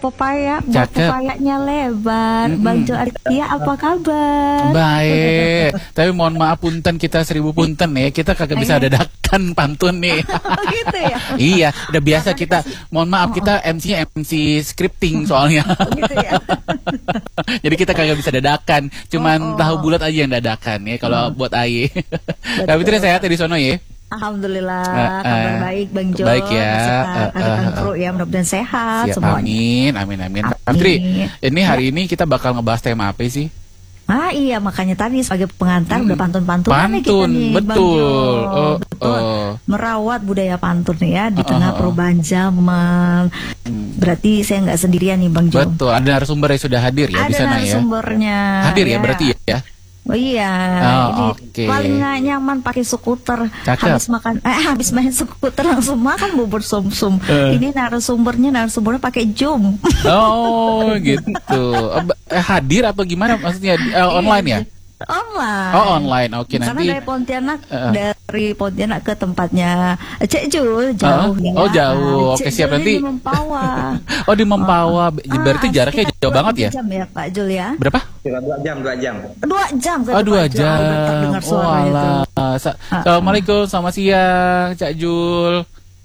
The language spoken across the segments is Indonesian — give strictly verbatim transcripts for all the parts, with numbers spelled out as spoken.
pepaya, buah Cakep. pepayanya lebar. Mm-mm. Bang Jo Artia, apa kabar? Baik, tapi mohon maaf punten kita seribu punten ya, kita kagak bisa Iya. dadakan pantun nih. Gitu ya. Iya, udah biasa kita. Mohon maaf kita M C-nya M C scripting soalnya. Gitu ya. Jadi kita kagak bisa dadakan, cuman Oh, oh. tahu bulat aja yang dadakan ya kalau buat Aye. Tapi Betul. itu sehat ya di sono ya. Alhamdulillah, Eh, kabar eh, baik Bang Jo. baik ya. Beserta Eh, rekan eh, kru ya, mudah-mudahan sehat Siap, semuanya. amin, amin, amin. Amin. Fitri, ini hari ini kita bakal ngebahas tema apa sih? Ah iya, makanya tadi sebagai pengantar udah pantun-pantunan nih kita Pantun, nih, Bang betul. Jo. Oh, Betul. oh. Merawat budaya pantun ya di Oh, tengah oh, oh. perubahan zaman. Berarti saya nggak sendirian nih Bang Jo. Betul, ada narasumber yang sudah hadir ya di Ada sana ya. narasumbernya. Hadir ya berarti ya. Oh iya, Oh, ini oke. paling nggak nyaman pakai skuter. Cakep. Habis makan, eh habis main skuter langsung makan bubur sum-sum. Eh. Ini narasumbernya narasumbernya pakai Zoom. Oh gitu. Eh, hadir atau gimana maksudnya eh, online ya? Online. Oh online, oke Karena nanti. dari Pontianak Eh. dari Pontianak ke tempatnya Cek Jul jauh Oh, ya. oh, jauh. Nah, Oke, Cek siap, Jul nanti. di Mempawah. Oh di Mempawah, Ah, berarti jaraknya sekitar jauh dua banget ya? jam ya Pak Jul ya. Berapa? Kira dua jam, dua jam. Dua jam kan Oh dua Pak Jul. Udah jam. terdengar Oh suara itu. alah. Sa- Ah, Assalamualaikum, selamat siang, Cak Jul.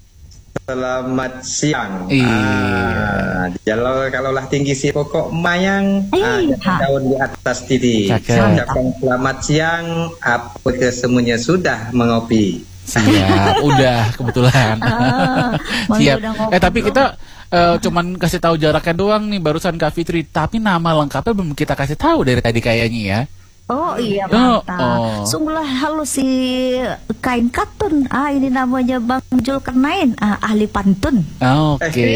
Selamat siang. Iya. Ah, kalau kalaulah tinggi si pokok mayang, ah, Iya. daun di atas titik. Cakep. Saya ucapkan selamat siang. Apa kesemuanya sudah mengopi? Siap, udah kebetulan. Ah, Bang Siap. Jo udah ngobrol. Eh tapi kita eh, cuman kasih tahu jaraknya doang nih barusan Kak Fitri. Tapi nama lengkapnya belum kita kasih tahu dari tadi kayaknya ya. Oh iya Oh, mantap. oh. Sungguhlah halus si kain katun. Ah ini namanya Bang Zulkarnain, ah, ahli pantun. Oke,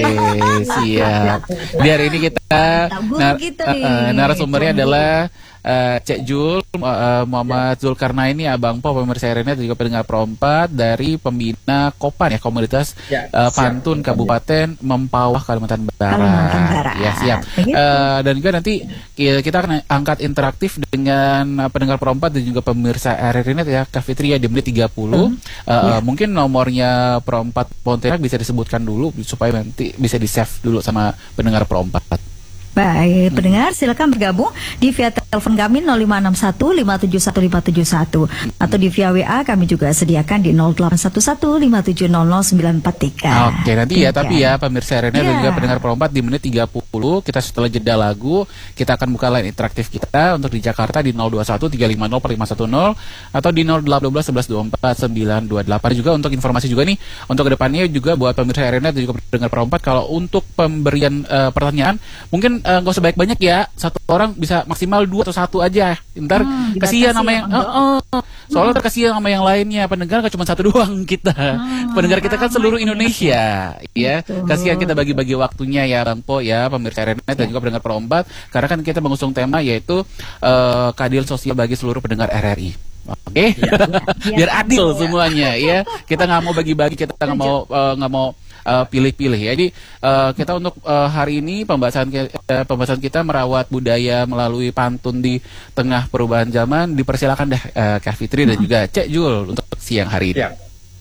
siap. Di hari ini kita Mantap, guru nar- kita eh, nih. eh, narasumbernya Tuan adalah eh, Cek Jul eh, Muhammad Zulkarnain ini Abang Po pemirsa Renet dan juga pendengar Perompat dari pembina Kopan ya komunitas Ya, eh, siap. pantun Kabupaten Mempawah Kalimantan Barat. Kalimantan Barat. Ya siap. Begitu. Eh, dan juga nanti ki- kita akan angkat interaktif dengan eh, pendengar Perompat dan juga pemirsa R R Net ya Kak Fitri ya di menit tiga puluh. Eh, eh, Mungkin nomornya Perompat Pontianak bisa disebutkan dulu supaya nanti bisa di save dulu sama pendengar Perompat. Baik, pendengar silakan bergabung di via telepon kami nol lima enam satu lima tujuh satu lima tujuh satu atau di via W A kami juga sediakan di nol delapan satu satu lima tujuh nol nol sembilan empat tiga. Oke nanti ya tapi ya pemirsa Renet dan Ya. juga pendengar Perompat di menit tiga puluh kita setelah jeda lagu kita akan buka line interaktif kita untuk di Jakarta di nol dua satu tiga lima nol empat lima satu nol atau di nol delapan satu satu dua empat sembilan dua delapan. Juga untuk informasi juga nih untuk kedepannya juga buat pemirsa Renet dan juga pendengar Perompat kalau untuk pemberian eh, pertanyaan mungkin eh, nggak usah banyak-banyak ya, satu orang bisa maksimal dua atau satu aja. Ntar Hmm, kasihan dibatasi sama ya, yang Bang Jo. eh, eh, soalnya ntar kasihan sama yang lainnya. Pendengar kan cuma satu doang kita. Pendengar kita kan seluruh Indonesia, ya. Betul. Kasihan kita bagi-bagi waktunya ya, Bang Po ya, pemirsa Renet dan juga pendengar Perompat. Karena kan kita mengusung tema yaitu eh, keadilan sosial bagi seluruh pendengar R R I. Oke, biar adil semuanya ya. Kita nggak mau bagi-bagi, kita nggak mau eh, nggak mau eh, pilih-pilih ya. Jadi eh, kita untuk eh, hari ini pembahasan ki- eh, pembahasan kita merawat budaya melalui pantun di tengah perubahan zaman. Dipersilakan deh eh, Kak Fitri dan juga Cek Jul untuk siang hari ini. Ya.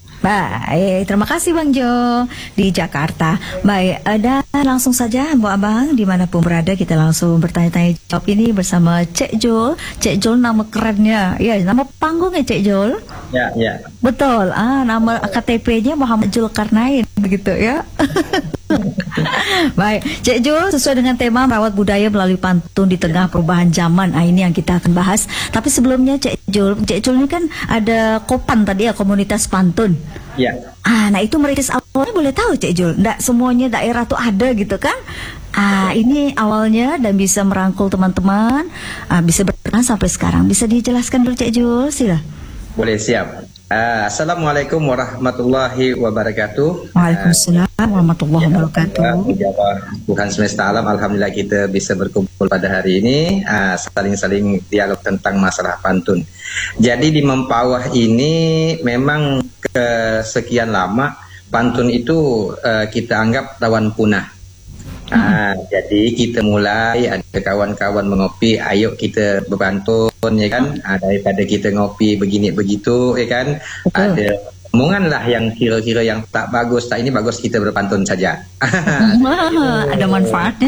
Baik, terima kasih Bang Jo di Jakarta. Baik, eh, dan langsung saja Bu Abang dimanapun berada kita langsung bertanya-tanya jawab ini bersama Cek Jul. Cek Jul nama kerennya, ya nama panggungnya Cek Jul. Ya, ya. Betul, ah nama K T P-nya Muhammad Zulkarnain begitu ya. Baik, Cek Jul sesuai dengan tema merawat budaya melalui pantun di tengah perubahan zaman. Ah ini yang kita akan bahas. Tapi sebelumnya Cek Jul, Cek Jul ini kan ada Kopan tadi ya komunitas pantun. Ya. Ah, nah itu merintis awalnya boleh tahu Cek Jul, nggak semuanya daerah tuh ada gitu kan? Ah, ini awalnya dan bisa merangkul teman-teman, ah, bisa bertahan sampai sekarang. Bisa dijelaskan dulu Cek Jul, sila. Boleh, siap. Ah, Assalamualaikum warahmatullahi wabarakatuh. Waalaikumsalam warahmatullahi wabarakatuh. Menjawab Tuhan semesta alam, alhamdulillah kita bisa berkumpul pada hari ini, ah, saling-saling dialog tentang masalah pantun. Jadi di Mempawah ini memang kesekian lama pantun itu uh, kita anggap rawan punah. Ah, jadi kita mulai ada kawan-kawan mengopi, ayo kita berpantun ya kan, ah, daripada kita ngopi begini begitu ya kan. Betul. Ada omongan lah yang kira-kira yang tak bagus, tak ini bagus kita berpantun saja. Wah, ada manfaatnya.